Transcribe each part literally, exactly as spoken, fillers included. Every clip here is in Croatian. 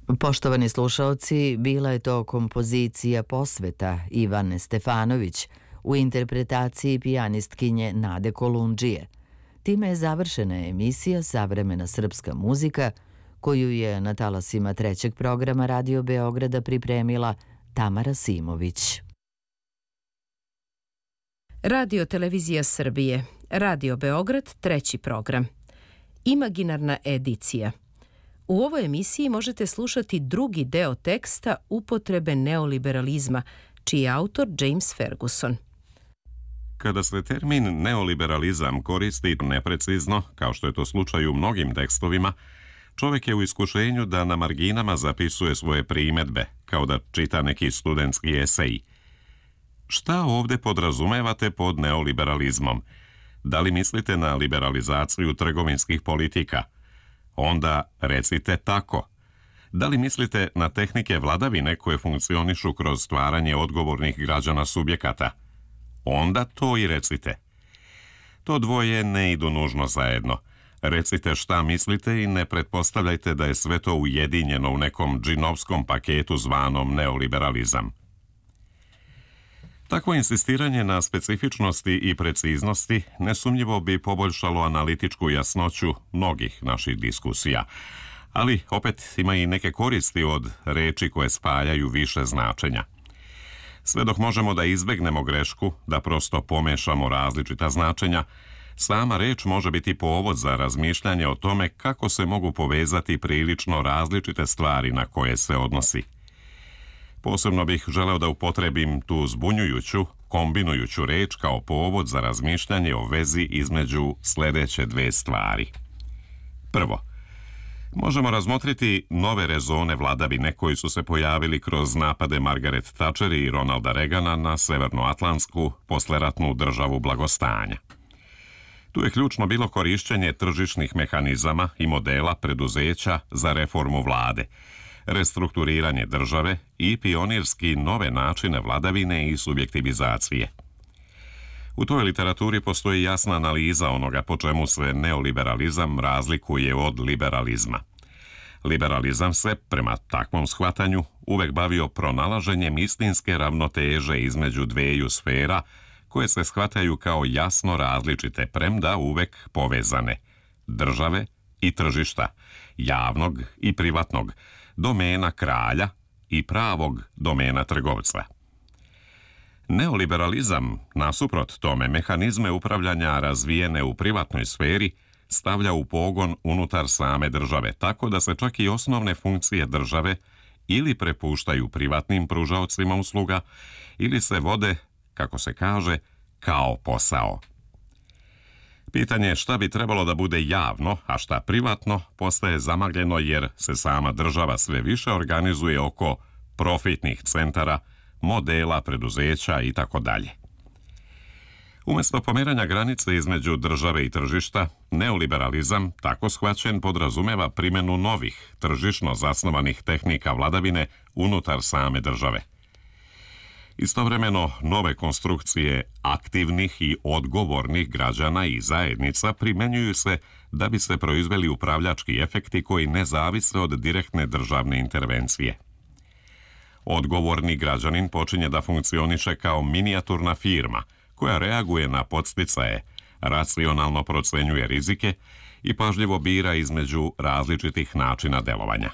Poštovani slušaoci, bila je to kompozicija Posveta Ivane Stefanović u interpretaciji pijanistkinje Nade Kolundžije. Time je završena emisija Savremena srpska muzika, koju je na talasima trećeg programa Radio Beograda pripremila Tamara Simović. Radio Televizija Srbije, Radio Beograd, treći program. Imaginarna edicija. U ovoj emisiji možete slušati drugi deo teksta Upotrebe neoliberalizma, čiji je autor James Ferguson. Kada se termin neoliberalizam koristi neprecizno, kao što je to slučaj u mnogim tekstovima, čovjek je u iskušenju da na marginama zapisuje svoje primjedbe, kao da čita neki studentski esej. Šta ovdje podrazumevate pod neoliberalizmom? Da li mislite na liberalizaciju trgovinskih politika? Onda recite tako. Da li mislite na tehnike vladavine koje funkcionišu kroz stvaranje odgovornih građana subjekata? Onda to i recite. To dvoje ne idu nužno zajedno. Recite šta mislite i ne pretpostavljajte da je sve to ujedinjeno u nekom džinovskom paketu zvanom neoliberalizam. Takvo insistiranje na specifičnosti i preciznosti nesumnjivo bi poboljšalo analitičku jasnoću mnogih naših diskusija, ali opet ima i neke koristi od reči koje spajaju više značenja. Sve dok možemo da izbegnemo grešku, da prosto pomešamo različita značenja, sama reč može biti povod za razmišljanje o tome kako se mogu povezati prilično različite stvari na koje se odnosi. Posebno bih želeo da upotrebim tu zbunjujuću, kombinujuću reč kao povod za razmišljanje o vezi između sljedeće dve stvari. Prvo, možemo razmotriti nove rezone vladavine koji su se pojavili kroz napade Margaret Thatcher i Ronalda Reagana na severnoatlantsku posleratnu državu blagostanja. Tu je ključno bilo korišćenje tržišnih mehanizama i modela preduzeća za reformu vlade, restrukturiranje države i pionirski nove načine vladavine i subjektivizacije. U toj literaturi postoji jasna analiza onoga po čemu se neoliberalizam razlikuje od liberalizma. Liberalizam se, prema takvom shvatanju, uvek bavio pronalaženjem istinske ravnoteže između dveju sfera koje se shvataju kao jasno različite, premda uvek povezane, države i tržišta, javnog i privatnog, domena kralja i pravog domena trgovca. Neoliberalizam, nasuprot tome, mehanizme upravljanja razvijene u privatnoj sferi stavlja u pogon unutar same države, tako da se čak i osnovne funkcije države ili prepuštaju privatnim pružaocima usluga ili se vode, kako se kaže, kao posao. Pitanje je šta bi trebalo da bude javno, a šta privatno, postaje zamagljeno jer se sama država sve više organizuje oko profitnih centara, modela, preduzeća i tako dalje. Umjesto pomeranja granice između države i tržišta, neoliberalizam, tako shvaćen, podrazumeva primjenu novih, tržišno zasnovanih tehnika vladavine unutar same države. Istovremeno, nove konstrukcije aktivnih i odgovornih građana i zajednica primenjuju se da bi se proizveli upravljački efekti koji ne zavise od direktne državne intervencije. Odgovorni građanin počinje da funkcioniše kao minijaturna firma koja reaguje na podsticaje, racionalno procenjuje rizike i pažljivo bira između različitih načina delovanja.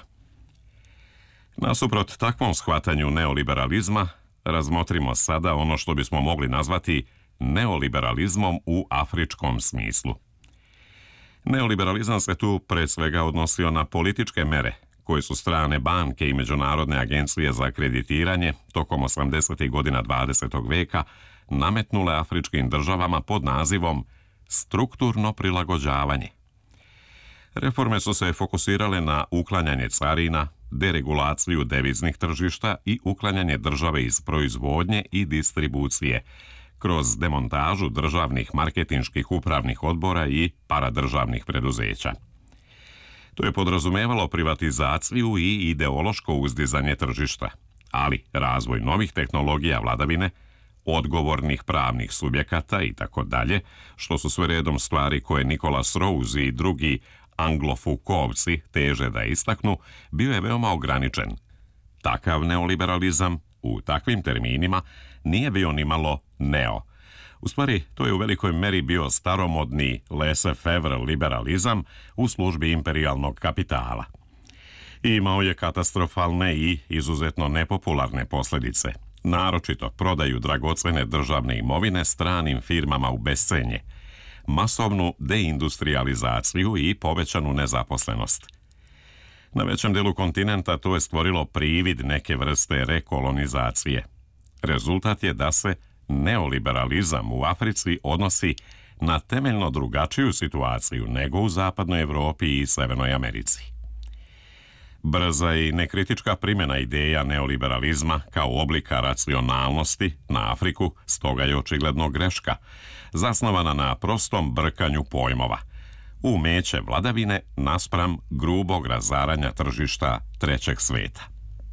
Nasuprot takvom shvatanju neoliberalizma, razmotrimo sada ono što bismo mogli nazvati neoliberalizmom u afričkom smislu. Neoliberalizam se tu pre svega odnosio na političke mere koje su strane banke i međunarodne agencije za kreditiranje tokom osamdesetih godina dvadesetog veka nametnule afričkim državama pod nazivom strukturno prilagođavanje. Reforme su se fokusirale na uklanjanje carina, deregulaciju deviznih tržišta i uklanjanje države iz proizvodnje i distribucije kroz demontažu državnih marketinških upravnih odbora i paradržavnih preduzeća. To je podrazumevalo privatizaciju i ideološko uzdizanje tržišta, ali razvoj novih tehnologija vladavine, odgovornih pravnih subjekata i tako dalje, što su sve redom stvari koje Nicholas Rose i drugi anglofukovci teže da istaknu, bio je veoma ograničen. Takav neoliberalizam, u takvim terminima, nije bio nimalo neo. U stvari, to je u velikoj meri bio staromodni laissez-faire liberalizam u službi imperijalnog kapitala. Imao je katastrofalne i izuzetno nepopularne posljedice, naročito prodaju dragocene državne imovine stranim firmama u bescenje, masovnu deindustrializaciju i povećanu nezaposlenost. Na većem delu kontinenta to je stvorilo privid neke vrste rekolonizacije. Rezultat je da se neoliberalizam u Africi odnosi na temeljno drugačiju situaciju nego u zapadnoj Evropi i Severnoj Americi. Brza i nekritička primjena ideja neoliberalizma kao oblika racionalnosti na Afriku stoga je očigledno greška, zasnovana na prostom brkanju pojmova, umeće vladavine naspram grubog razaranja tržišta trećeg sveta.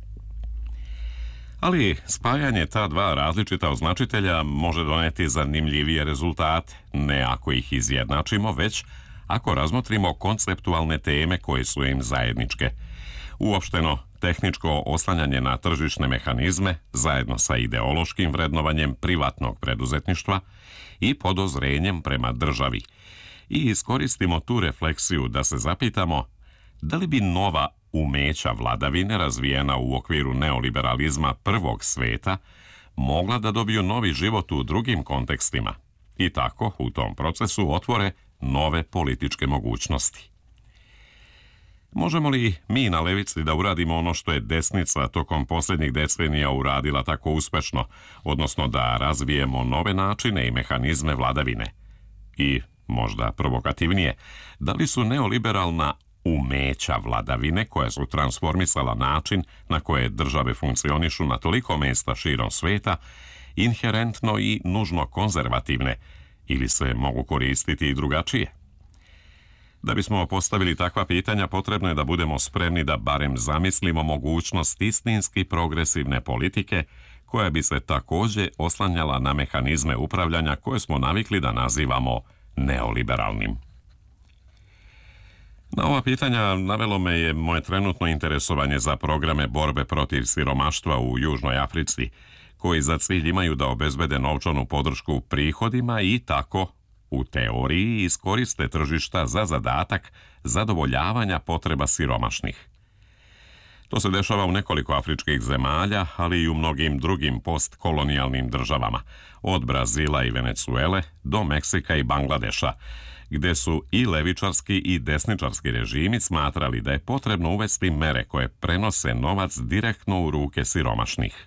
Ali spajanje ta dva različita označitelja može doneti zanimljivije rezultate, ne ako ih izjednačimo, već ako razmotrimo konceptualne teme koje su im zajedničke. Uopšteno, tehničko oslanjanje na tržišne mehanizme, zajedno sa ideološkim vrednovanjem privatnog preduzetništva i podozrenjem prema državi. I iskoristimo tu refleksiju da se zapitamo da li bi nova umeća vladavine razvijena u okviru neoliberalizma prvog sveta mogla da dobiju novi život u drugim kontekstima i tako u tom procesu otvore nove političke mogućnosti. Možemo li mi na levici da uradimo ono što je desnica tokom posljednjih decenija uradila tako uspešno, odnosno da razvijemo nove načine i mehanizme vladavine? I, možda provokativnije, da li su neoliberalna umeća vladavine koja su transformisala način na koje države funkcionišu na toliko mesta širom sveta inherentno i nužno konzervativne ili se mogu koristiti i drugačije? Da bismo postavili takva pitanja, potrebno je da budemo spremni da barem zamislimo mogućnost istinski progresivne politike koja bi se također oslanjala na mehanizme upravljanja koje smo navikli da nazivamo neoliberalnim. Na ova pitanja navelo me je moje trenutno interesovanje za programe borbe protiv siromaštva u Južnoj Africi, koji za cilj imaju da obezbede novčanu podršku prihodima i tako, u teoriji, iskoriste tržišta za zadatak zadovoljavanja potreba siromašnih. To se dešava u nekoliko afričkih zemalja, ali i u mnogim drugim postkolonijalnim državama, od Brazila i Venecuele do Meksika i Bangladeša, gde su i levičarski i desničarski režimi smatrali da je potrebno uvesti mere koje prenose novac direktno u ruke siromašnih.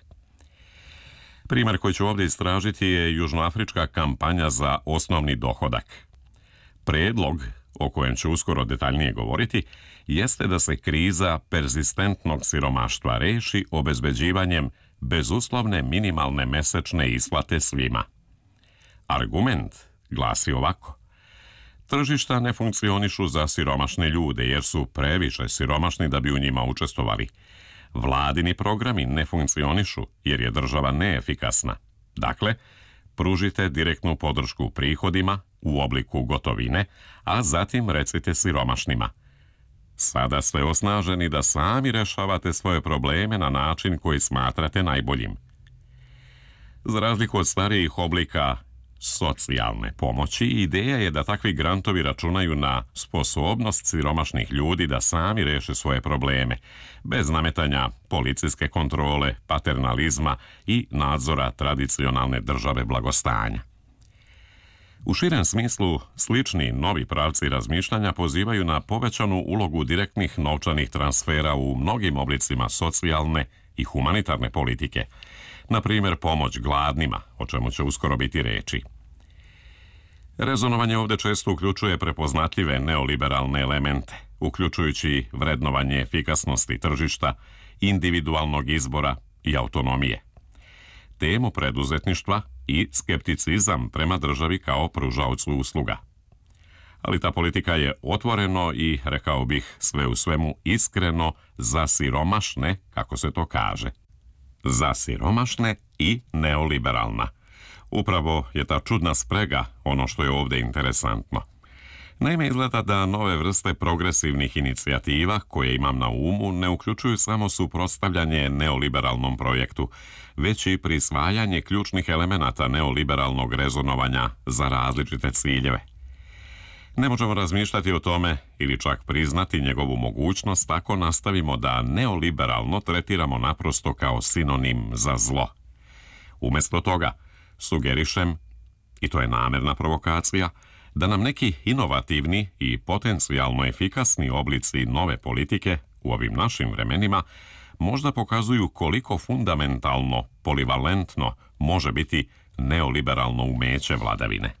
Primer koji ću ovdje istražiti je južnoafrička kampanja za osnovni dohodak. Predlog, o kojem ću uskoro detaljnije govoriti, jeste da se kriza perzistentnog siromaštva reši obezbeđivanjem bezuslovne minimalne mesečne isplate svima. Argument glasi ovako: tržišta ne funkcionišu za siromašne ljude jer su previše siromašni da bi u njima učestvovali. Vladini programi ne funkcionišu jer je država neefikasna. Dakle, pružite direktnu podršku prihodima u obliku gotovine, a zatim recite siromašnima: sada ste osnaženi da sami rešavate svoje probleme na način koji smatrate najboljim. Za razliku od starijih oblika socijalne pomoći, ideja je da takvi grantovi računaju na sposobnost siromašnih ljudi da sami reše svoje probleme, bez nametanja policijske kontrole, paternalizma i nadzora tradicionalne države blagostanja. U širem smislu, slični novi pravci razmišljanja pozivaju na povećanu ulogu direktnih novčanih transfera u mnogim oblicima socijalne i humanitarne politike, na primjer pomoć gladnima, o čemu će uskoro biti reči. Rezonovanje ovdje često uključuje prepoznatljive neoliberalne elemente, uključujući vrednovanje efikasnosti tržišta, individualnog izbora i autonomije, temu preduzetništva i skepticizam prema državi kao pružaocu usluga. Ali ta politika je otvoreno i, rekao bih, sve u svemu iskreno za siromašne, kako se to kaže. Za siromašne i neoliberalna. Upravo je ta čudna sprega ono što je ovdje interesantno. Naime, izgleda da nove vrste progresivnih inicijativa, koje imam na umu, ne uključuju samo suprotstavljanje neoliberalnom projektu, već i prisvajanje ključnih elemenata neoliberalnog rezonovanja za različite ciljeve. Ne možemo razmišljati o tome ili čak priznati njegovu mogućnost ako nastavimo da neoliberalno tretiramo naprosto kao sinonim za zlo. Umjesto toga, sugerišem, i to je namerna provokacija, da nam neki inovativni i potencijalno efikasni oblici nove politike u ovim našim vremenima možda pokazuju koliko fundamentalno, polivalentno može biti neoliberalno umeće vladavine.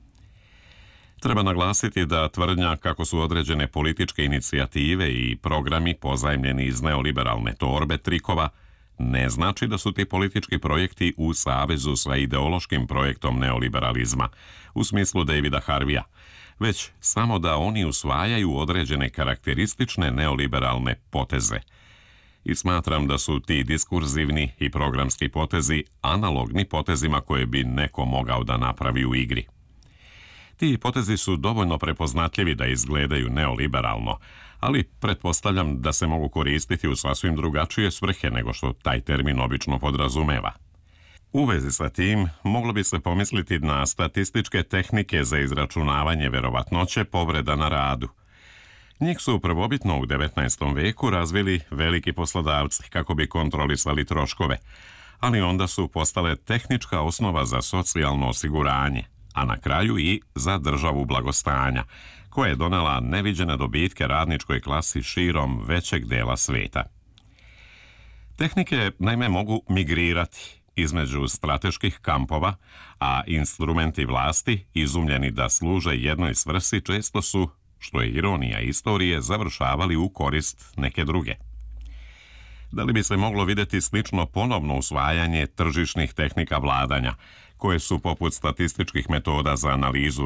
Treba naglasiti da tvrdnja kako su određene političke inicijative i programi pozajmljeni iz neoliberalne torbe trikova ne znači da su ti politički projekti u savezu sa ideološkim projektom neoliberalizma, u smislu Davida Harveya, već samo da oni usvajaju određene karakteristične neoliberalne poteze. I smatram da su ti diskurzivni i programski potezi analogni potezima koje bi neko mogao da napravi u igri. Ti potezi su dovoljno prepoznatljivi da izgledaju neoliberalno, ali pretpostavljam da se mogu koristiti u sasvim drugačije svrhe nego što taj termin obično podrazumeva. U vezi sa tim, moglo bi se pomisliti na statističke tehnike za izračunavanje verovatnoće povreda na radu. Njih su prvobitno u devetnaestom veku razvili veliki poslodavci kako bi kontrolisali troškove, ali onda su postale tehnička osnova za socijalno osiguranje, a na kraju i za državu blagostanja, koja je donela neviđene dobitke radničkoj klasi širom većeg dela sveta. Tehnike naime mogu migrirati između strateških kampova, a instrumenti vlasti, izumljeni da služe jednoj svrsi, često su, što je ironija istorije, završavali u korist neke druge. Da li bi se moglo vidjeti slično ponovno usvajanje tržišnih tehnika vladanja, koje su poput statističkih metoda za analizu